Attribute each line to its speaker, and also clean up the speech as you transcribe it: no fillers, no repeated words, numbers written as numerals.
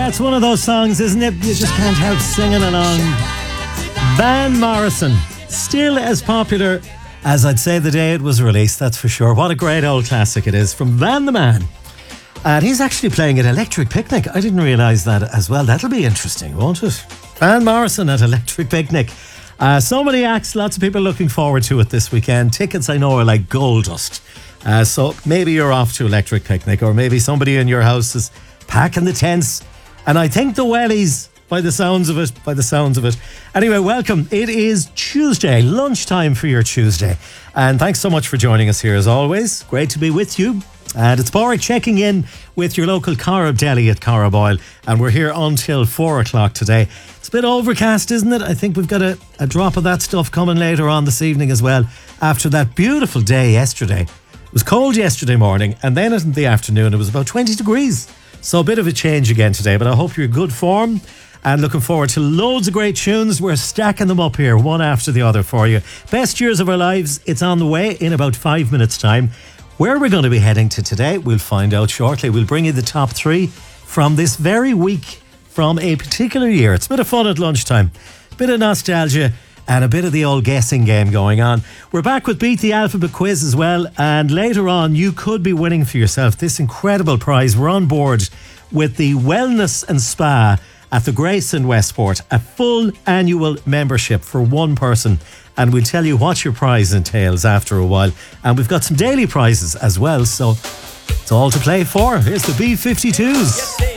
Speaker 1: Yeah, it's one of those songs, isn't it? You just can't help singing along. Van Morrison, still as popular as I'd say the day it was released, that's for sure. What a great old classic it is from Van the Man. And he's actually playing at Electric Picnic. I didn't realise that as well. That'll be interesting, won't it? Van Morrison at Electric Picnic. So many acts, lots of people looking forward to it this weekend. Tickets, I know, are like gold dust. So maybe you're off to Electric Picnic, or maybe somebody in your house is packing the tents. And I think the wellies, by the sounds of it. Anyway, welcome. It is Tuesday, lunchtime for your Tuesday. And thanks so much for joining us here as always. Great to be with you. And it's Boric checking in with your local Corrib Deli at Corriboyle. And we're here until 4 o'clock today. It's a bit overcast, isn't it? I think we've got a drop of that stuff coming later on this evening as well. After that beautiful day yesterday. It was cold yesterday morning, and then in the afternoon it was about 20 degrees. So a bit of a change again today, but I hope you're in good form and looking forward to loads of great tunes. We're stacking them up here, one after the other for you. Best Years of Our Lives, it's on the way in about 5 minutes' time. Where we're going to be heading to today, we'll find out shortly. We'll bring you the top 3 from this very week from a particular year. It's a bit of fun at lunchtime, a bit of nostalgia, and a bit of the old guessing game going on. We're back with Beat the Alphabet quiz as well, and later on you could be winning for yourself this incredible prize. We're on board with the Wellness and Spa at the Grace in Westport, a full annual membership for one person, and we'll tell you what your prize entails after a while. And we've got some daily prizes as well, so it's all to play for. Here's the B-52s.